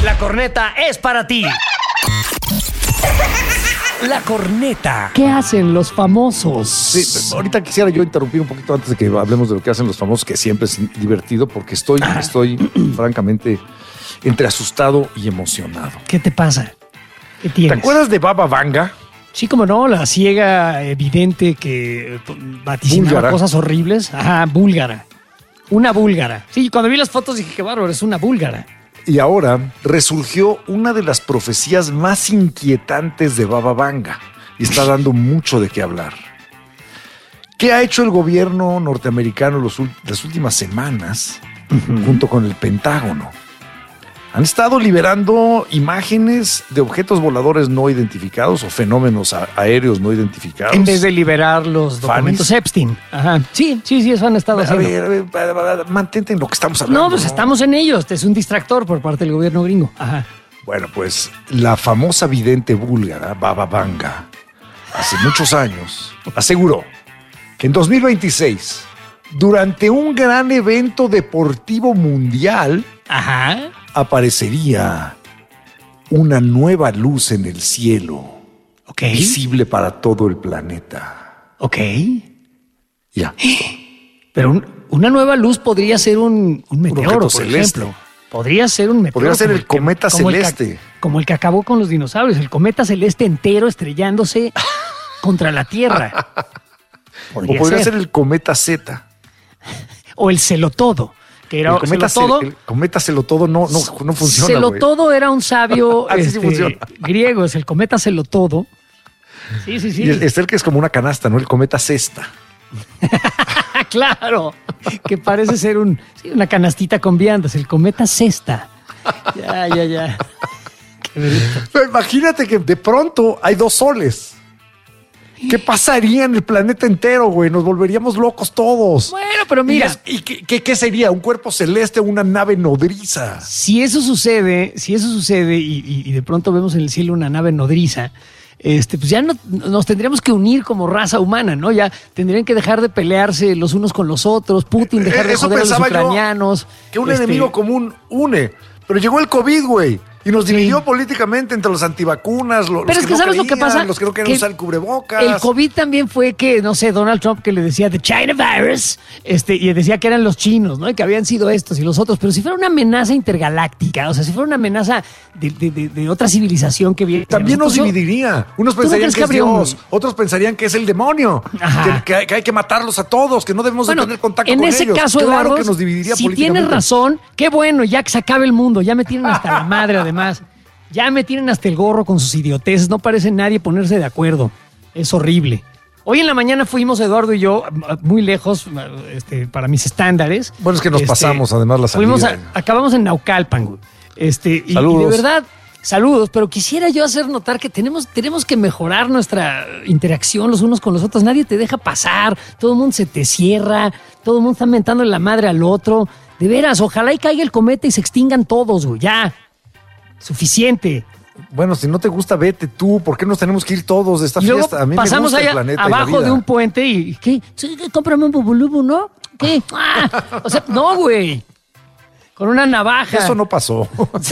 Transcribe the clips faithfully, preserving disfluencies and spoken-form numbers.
La corneta es para ti. La corneta. ¿Qué hacen los famosos? Sí, ahorita quisiera yo interrumpir un poquito antes de que hablemos de lo que hacen los famosos, que siempre es divertido, porque estoy, ah. estoy francamente entre asustado y emocionado. ¿Qué te pasa? ¿Qué tienes? ¿Te acuerdas de Baba Vanga? Sí, como no, la ciega evidente que vaticinaba búlgara. Cosas horribles. Ajá, búlgara. Una búlgara. Sí, cuando vi las fotos dije, qué bárbaro, es una búlgara. Y ahora resurgió una de las profecías más inquietantes de Baba Vanga y está dando mucho de qué hablar. ¿Qué ha hecho el gobierno norteamericano los, las últimas semanas uh-huh. junto con el Pentágono? Han estado liberando imágenes de objetos voladores no identificados o fenómenos a- aéreos no identificados. En vez de liberar los documentos Fanny's. Epstein. Ajá. Sí, sí, sí, eso han estado a haciendo. Ver, a ver, a ver, a ver, mantente en lo que estamos hablando. No, pues ¿no? estamos en ello. Este es un distractor por parte del gobierno gringo. Ajá. Bueno, pues la famosa vidente búlgara, Baba Vanga, hace muchos años, aseguró que en dos mil veintiséis, durante un gran evento deportivo mundial, Ajá. aparecería una nueva luz en el cielo, okay. visible para todo el planeta. Ok. Ya. Pero un, una nueva luz podría ser un, un meteoro, por celeste. ejemplo. Podría ser un meteoro. Podría ser el, el cometa que, como celeste. El que, como el que acabó con los dinosaurios. El cometa celeste entero estrellándose contra la Tierra. Podría o podría ser. ser el cometa Z. O el celotodo. Que era el cometa celotodo. El cometa celotodo no, no, no funciona. Celotodo güey. Era un sabio Así este, sí funciona. griego. Es el cometa celotodo. Sí, sí, sí. Y es el que es como una canasta, ¿no? El cometa cesta. Claro, que parece ser un, sí, una canastita con viandas, el cometa cesta. Ya, ya, ya. Qué bonito. Imagínate que de pronto hay dos soles. ¿Qué pasaría en el planeta entero, güey? Nos volveríamos locos todos. Bueno, pero mira. ¿Y, es, ¿y qué, qué, qué sería? ¿Un cuerpo celeste o una nave nodriza? Si eso sucede, si eso sucede y, y, y de pronto vemos en el cielo una nave nodriza, este, pues ya no, nos tendríamos que unir como raza humana, ¿no? Ya tendrían que dejar de pelearse los unos con los otros, Putin dejar de Eso joder a los pensaba ucranianos. Yo, que un este... enemigo común une. Pero llegó el COVID, güey. Y nos dividió sí. políticamente entre los antivacunas, los, Pero los es que, que no ¿sabes creían, lo que pasa? los que no querían que usar el cubrebocas. El COVID también fue que, no sé, Donald Trump que le decía the China virus, este, y decía que eran los chinos, ¿no? Y que habían sido estos y los otros. Pero si fuera una amenaza intergaláctica, o sea, si fuera una amenaza de, de, de, de otra civilización que viene. También nos dividiría. Unos pensarían no que, que es Dios, un... otros pensarían que es el demonio, que, que, que hay que matarlos a todos, que no debemos bueno, de tener contacto con ellos. En ese caso, claro Eduardo, que nos dividiría si políticamente. Tienes razón, qué bueno, ya que se acabe el mundo, ya me tienen hasta la madre además. Ya me tienen hasta el gorro con sus idioteces. No parece nadie ponerse de acuerdo. Es horrible. Hoy en la mañana fuimos, Eduardo y yo, muy lejos este, para mis estándares. Bueno, es que nos este, pasamos además la salida. Fuimos a, acabamos en Naucalpan. Este, y, y de verdad, saludos. Pero quisiera yo hacer notar que tenemos, tenemos que mejorar nuestra interacción los unos con los otros. Nadie te deja pasar. Todo el mundo se te cierra. Todo el mundo está mentando la madre al otro. De veras, ojalá y caiga el cometa y se extingan todos, güey. Ya. Suficiente. Bueno, si no te gusta, vete tú. ¿Por qué nos tenemos que ir todos de esta y fiesta? A mí pasamos me gusta allá el planeta abajo y la vida. de un puente y ¿qué? Sí, cómprame un bubulubu, ¿no? ¿Qué? Ah, o sea, no, güey. Con una navaja. Eso no pasó.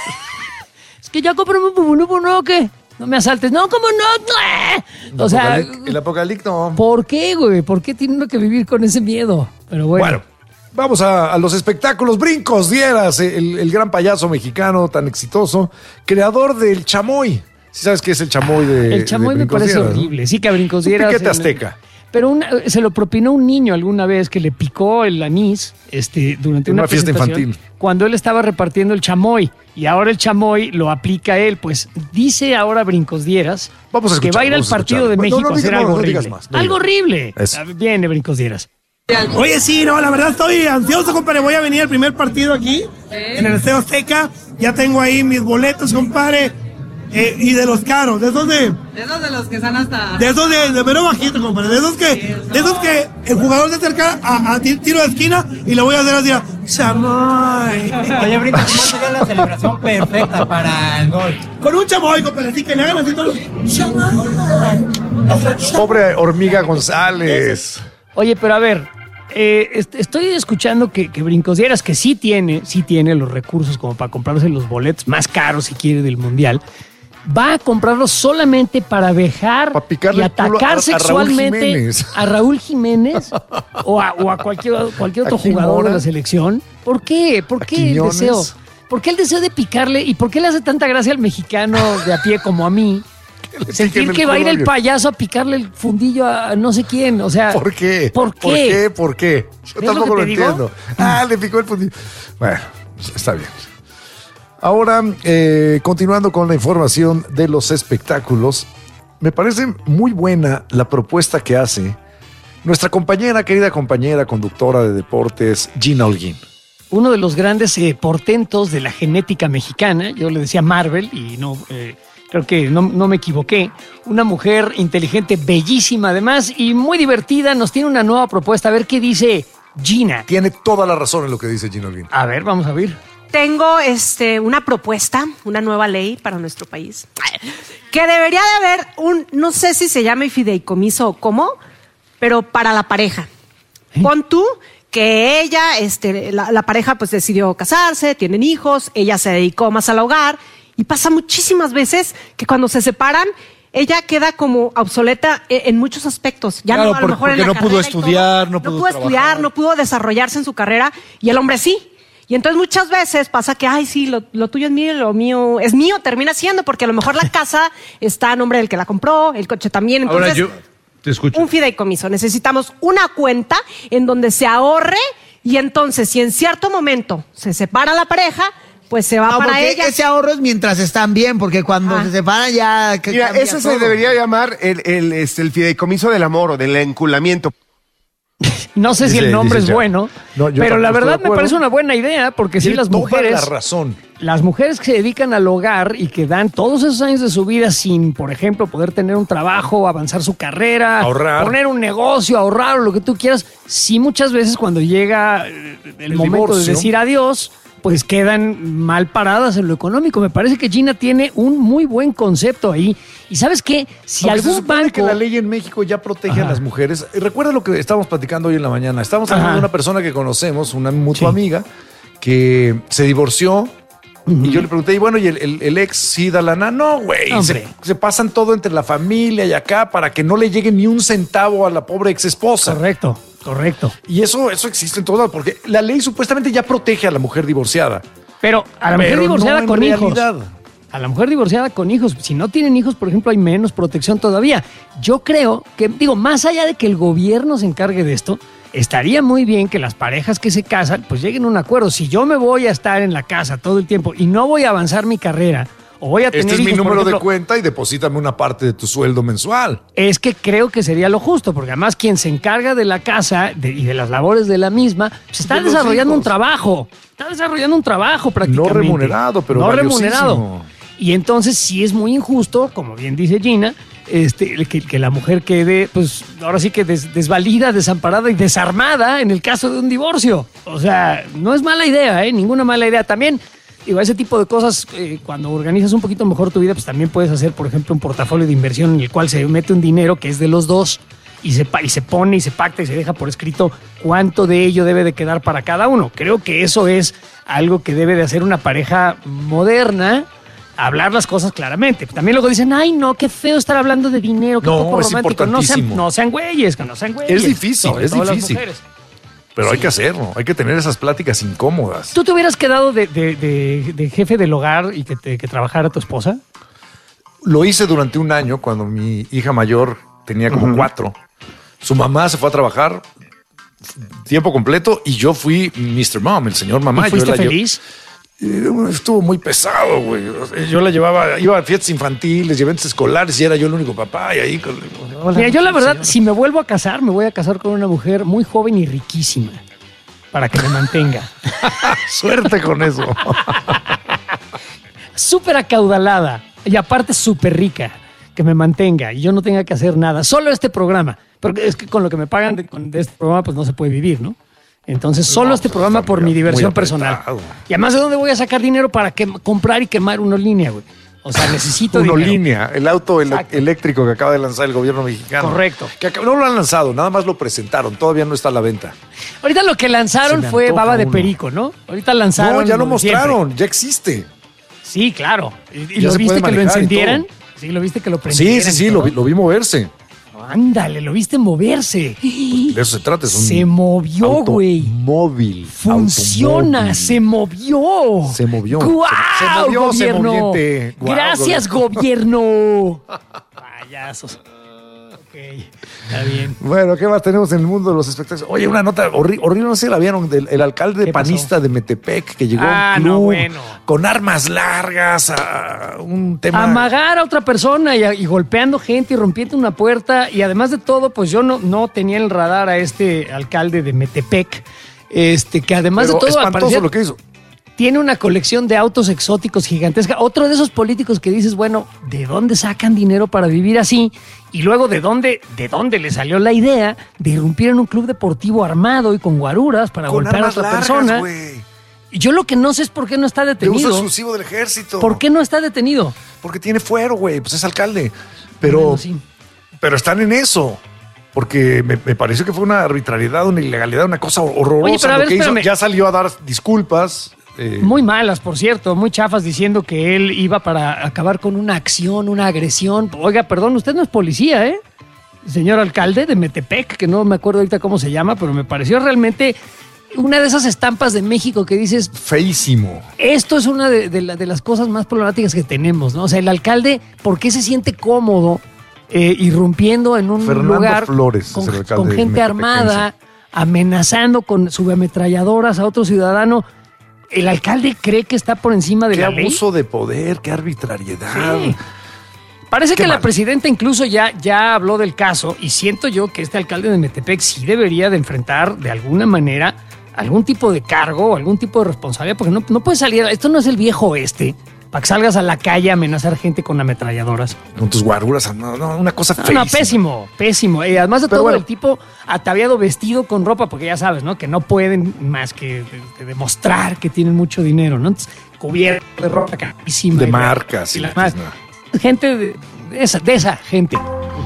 Es que ya cómprame un bubulubu, ¿no? ¿Qué? No me asaltes. No, ¿cómo no? O sea, el apocalipto. ¿Por qué, güey? ¿Por qué tiene uno que vivir con ese miedo? Pero bueno. Bueno. Vamos a, a los espectáculos. Brincos Dieras, el, el gran payaso mexicano tan exitoso, creador del chamoy. ¿Sí sabes qué es el chamoy de El chamoy de me parece Dieras, horrible. ¿no? Sí, que a Brincos Dieras. Un piquete azteca. Pero una, se lo propinó un niño alguna vez que le picó el anís este, durante en una, una fiesta infantil. Cuando él estaba repartiendo el chamoy. Y ahora el chamoy lo aplica él. Pues dice ahora Brincos Dieras vamos a escuchar, que va a ir al partido de México no, no, a hacer no, algo no, horrible. No más, no algo horrible. Eso. Viene Brincos Dieras. Oye, sí, no, la verdad estoy ansioso, compadre. Voy a venir al primer partido aquí, ¿Eh? en el Estadio Azteca. Ya tengo ahí mis boletos, compadre. Eh, y de los caros, de esos de... De esos de los que están hasta... De esos de, de mero bajito, compadre. De esos que, de esos que el jugador se acerca a, a tiro de esquina y le voy a hacer así a... ¡Chamoy! Oye, Brito, ¿cómo sería la celebración perfecta para el gol? Con un chamoy, compadre, así que le hagan así todos los... ¡Chamoy! Pobre hormiga González. Oye, pero a ver, eh, est- estoy escuchando que, que Brincos Dieras, que sí tiene, sí tiene los recursos como para comprarse los boletos más caros, si quiere, del Mundial, va a comprarlos solamente para vejar Pa' picarle y el culo atacar a- a Raúl sexualmente Jiménez. a Raúl Jiménez o a, o a cualquier, cualquier otro ¿A Kim jugador Mora? de la selección. ¿Por qué? ¿Por ¿A qué el Quiñones? deseo? ¿Por qué el deseo de picarle? ¿Y por qué le hace tanta gracia al mexicano de a pie como a mí? piquen Sentir el que va a ir culo a el alguien. payaso a picarle el fundillo a no sé quién. O sea, ¿Por qué? ¿Por qué? ¿Por qué? ¿Por qué? Yo ¿Ves tampoco lo lo, que te digo? entiendo. Ah, le picó el fundillo. Bueno, está bien. Ahora, eh, continuando con la información de los espectáculos, me parece muy buena la propuesta que hace nuestra compañera, querida compañera, conductora de deportes, Gina Holguín. Uno de los grandes eh, portentos de la genética mexicana, yo le decía Marvel y no eh, creo que no, no me equivoqué, una mujer inteligente, bellísima además y muy divertida, nos tiene una nueva propuesta, a ver qué dice Gina. Tiene toda la razón en lo que dice Gina Holguín. A ver, vamos a ver. Tengo este, una propuesta, una nueva ley para nuestro país, que debería de haber un, no sé si se llama fideicomiso o cómo, pero para la pareja. ¿Eh? Pon tú que ella, este, la, la pareja pues decidió casarse, tienen hijos, ella se dedicó más al hogar y pasa muchísimas veces que cuando se separan, ella queda como obsoleta en, en muchos aspectos. Ya Claro, no, a lo por- mejor en porque la no pudo carrera y todo. estudiar, no pudo pudo estudiar, trabajar. no pudo desarrollarse en su carrera y el hombre sí. Y entonces muchas veces pasa que, ay, sí, lo, lo tuyo es mío, lo mío es mío, termina siendo, porque a lo mejor la casa está a nombre del que la compró, el coche también. Entonces, Ahora yo te escucho. un fideicomiso. Necesitamos una cuenta en donde se ahorre y entonces, si en cierto momento se separa la pareja, pues se va No, para porque ella. ese ahorro es mientras están bien, porque cuando Ah. se separan ya... que Mira, cambia eso se todo. debería llamar el, el, este, el fideicomiso del amor o del enculamiento. No sé si Dice- el nombre dice es ya. bueno, No, yo pero la tampoco estoy de verdad me acuerdo. parece una buena idea porque si Tiene las toda mujeres... la razón. Las mujeres que se dedican al hogar y que dan todos esos años de su vida sin, por ejemplo, poder tener un trabajo, avanzar su carrera, Ahorrar. poner un negocio, ahorrar o lo que tú quieras, sí muchas veces cuando llega eh, el, El momento divorcio. de decir adiós, pues quedan mal paradas en lo económico. Me parece que Gina tiene un muy buen concepto ahí. Y ¿sabes qué? Si Aunque se algún supone banco... que la ley en México ya protege Ajá. a las mujeres. Y recuerda lo que estábamos platicando hoy en la mañana. Estábamos hablando Ajá. de una persona que conocemos, una mutua Sí. amiga, que se divorció. Y yo le pregunté, y bueno, ¿y el, el- el ex sí da lana? No, güey. Hombre. Se, se pasan todo entre la familia y acá para que no le llegue ni un centavo a la pobre ex esposa. Correcto, correcto. Y eso, eso existe en todos lados, porque la ley supuestamente ya protege a la mujer divorciada. Pero a la mujer Pero divorciada no en con realidad. hijos. A la mujer divorciada con hijos. Si no tienen hijos, por ejemplo, hay menos protección todavía. Yo creo que, digo, más allá de que el gobierno se encargue de esto, estaría muy bien que las parejas que se casan, pues lleguen a un acuerdo. Si yo me voy a estar en la casa todo el tiempo y no voy a avanzar mi carrera, o voy a tener Este es mi hijos, por número de ejemplo, cuenta y deposítame una parte de tu sueldo mensual. es que creo que sería lo justo, porque además quien se encarga de la casa de- y de las labores de la misma, pues está De los desarrollando un hijos. trabajo. Está desarrollando un trabajo prácticamente. No remunerado, pero No valiosísimo. remunerado. Y entonces sí es muy injusto, como bien dice Gina, este, que, que la mujer quede, pues ahora sí que des- desvalida, desamparada y desarmada en el caso de un divorcio. O sea, no es mala idea, ¿eh? Ninguna mala idea. También, digo, ese tipo de cosas, eh, cuando organizas un poquito mejor tu vida, pues también puedes hacer, por ejemplo, un portafolio de inversión en el cual se mete un dinero que es de los dos y se, pa- y se pone y se pacta y se deja por escrito cuánto de ello debe de quedar para cada uno. Creo que eso es algo que debe de hacer una pareja moderna, hablar las cosas claramente. También luego dicen, ay, no, qué feo estar hablando de dinero, qué No, poco es romántico. No sean, importantísimo. no sean güeyes, que no sean güeyes. Es difícil, Sobre es todo las difícil. mujeres. Pero hay que hacerlo, hay que tener esas pláticas incómodas. ¿Tú te hubieras quedado de, de- de- de jefe del hogar y que, te, que trabajara tu esposa? Lo hice durante un año cuando mi hija mayor tenía como cuatro. Su mamá se fue a trabajar tiempo completo y yo fui mister Mom, el señor mamá. ¿Y fuiste Yo la lle- feliz? Eh, Estuvo muy pesado, güey. Yo la llevaba, iba a fiestas infantiles, eventos escolares y era yo el único papá y ahí... con- Hola, Mira, yo la verdad, señora. si me vuelvo a casar, me voy a casar con una mujer muy joven y riquísima para que me mantenga. Suerte con eso. Súper acaudalada y aparte súper rica, que me mantenga y yo no tenga que hacer nada. Solo este programa, porque es que con lo que me pagan de, con- de este programa pues no se puede vivir, ¿no? Entonces solo No, este pues, programa está por muy- mi diversión muy personal. apretado. Y además, ¿de dónde voy a sacar dinero para que, comprar y quemar una línea, güey? O sea, necesito Uno dinero. Línea, el auto ele- Exacto. eléctrico que acaba de lanzar el gobierno mexicano. Correcto. Que acá- no lo han lanzado, nada más lo presentaron, todavía no está a la venta. Ahorita lo que lanzaron Se me fue antoja baba de uno. perico, ¿no? Ahorita lanzaron. No, ya lo de siempre. mostraron, ya existe. Sí, claro. ¿Y, y Ya lo se viste puede que lo manejar y encendieran? todo. Sí, lo viste que lo Sí, prendieran. sí, sí, y lo todo? vi, lo vi moverse. Ándale, lo viste moverse. De eso se trata, es un Se movió, güey. Móvil. Funciona, se movió. Se movió. ¡Guau, Se- se movió, gobierno! semoviente. Guau, Gracias, gobierno. Payasos. Ok, está bien. Bueno, ¿qué más tenemos en el mundo de los espectáculos? Oye, una nota horri- horrible, no sé si la vieron, del el alcalde ¿Qué pasó? panista de Metepec que llegó Ah, a un club no, bueno. con armas largas, a un tema... Amagar a otra persona y, y golpeando gente y rompiendo una puerta. Y además de todo, pues yo no, no tenía en el radar a este alcalde de Metepec. Este, que además Pero de todo, al espantoso parecer, lo que hizo. tiene una colección de autos exóticos gigantesca. Otro de esos políticos que dices, bueno, ¿de dónde sacan dinero para vivir así? Y luego, ¿de dónde, de dónde le salió la idea de irrumpir en un club deportivo armado y con guaruras para Con golpear a armas otra largas, persona? güey. Y yo lo que no sé es por qué no está De uso detenido. exclusivo del ejército. ¿Por qué no está detenido? Porque tiene fuero, güey, pues es alcalde. Pero, Bueno, sí. pero están en eso. Porque me, me pareció que fue una arbitrariedad, una ilegalidad, una cosa horrorosa Oye, pero a lo ver, que hizo. espérame. Ya salió a dar disculpas. eh, Muy malas, por cierto, muy chafas, diciendo que él iba para acabar con una acción, una agresión. Oiga, perdón, usted no es policía, ¿eh? Señor alcalde de Metepec, que no me acuerdo ahorita cómo se llama, pero me pareció realmente una de esas estampas de México que dices, feísimo. esto es una de, de la- de las cosas más problemáticas que tenemos, ¿no? O sea, el alcalde, ¿por qué se siente cómodo eh, irrumpiendo en un Fernando lugar Flores con, es el alcalde con gente metepequense. armada, amenazando con subametralladoras a otro ciudadano? ¿El alcalde cree que está por encima de Qué la ley? abuso de poder, qué arbitrariedad. Sí. Parece Qué que la mal. presidenta incluso ya, ya habló del caso y siento yo que este alcalde de Metepec sí debería de enfrentar de alguna manera algún tipo de cargo, algún tipo de responsabilidad, porque no, no puede salir, esto no es el viejo oeste, para que salgas a la calle a amenazar gente con ametralladoras. Con tus guaruras, no, no, una cosa No, feísima. no, pésimo, pésimo. Y además de Pero todo, bueno. el tipo ataviado, vestido con ropa, porque ya sabes, ¿no? Que no pueden más que de- de demostrar que tienen mucho dinero, ¿no? Entonces, cubierto de ropa carísima. De y- marcas, y y la la más- tiznada. Gente de, de esa, de esa gente.